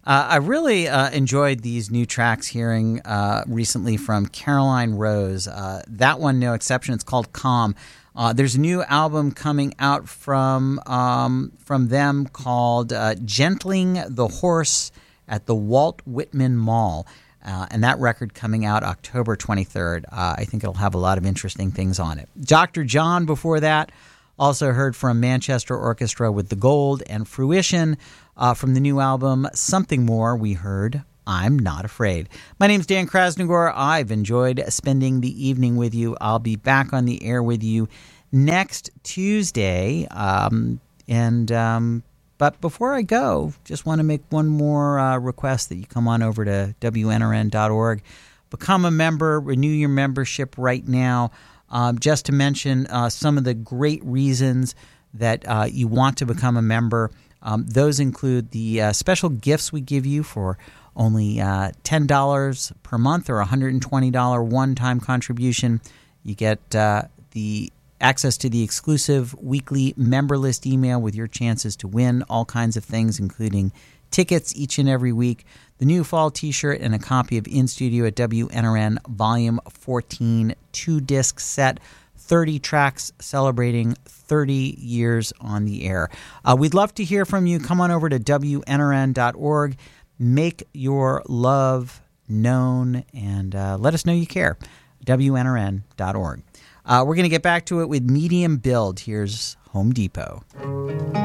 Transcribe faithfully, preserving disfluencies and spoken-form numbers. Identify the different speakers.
Speaker 1: Uh, I really uh, enjoyed these new tracks hearing uh, recently from Caroline Rose. Uh, that one, no exception. It's called Calm. Uh, there's a new album coming out from um, from them called uh, Gentling the Horse at the Walt Whitman Mall. Uh, and that record coming out October twenty-third. Uh, I think it'll have a lot of interesting things on it. Doctor John before that. Also heard from Manchester Orchestra with The Gold, and Fruition uh, from the new album Something More. We heard I'm Not Afraid. My name's Dan Krasnogor. I've enjoyed spending the evening with you. I'll be back on the air with you next Tuesday. Um, and um, but before I go, just want to make one more uh, request that you come on over to W N R N dot org. Become a member. Renew your membership right now. Um, just to mention uh, some of the great reasons that uh, you want to become a member. Um, those include the uh, special gifts we give you for only uh, ten dollars per month or one hundred twenty dollars one-time contribution. You get uh, the access to the exclusive weekly member list email with your chances to win all kinds of things, including tickets each and every week, the new fall t-shirt, and a copy of In Studio at W N R N Volume fourteen two-disc set, thirty tracks celebrating thirty years on the air. Uh, we'd love to hear from you. Come on over to W N R N dot org. Make your love known and uh, let us know you care. W N R N dot org. Uh, we're going to get back to it with Medium Build. Here's Home Depot.